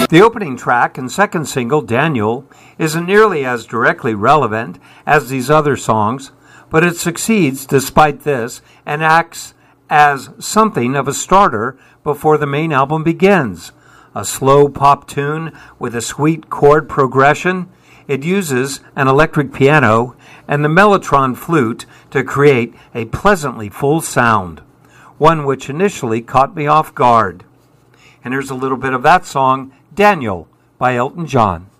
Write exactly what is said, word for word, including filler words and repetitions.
The opening track and second single, Daniel, isn't nearly as directly relevant as these other songs, but it succeeds despite this and acts as something of a starter before the main album begins. A slow pop tune with a sweet chord progression. It uses an electric piano and the mellotron flute to create a pleasantly full sound, one which initially caught me off guard. And here's a little bit of that song, Daniel, by Elton John.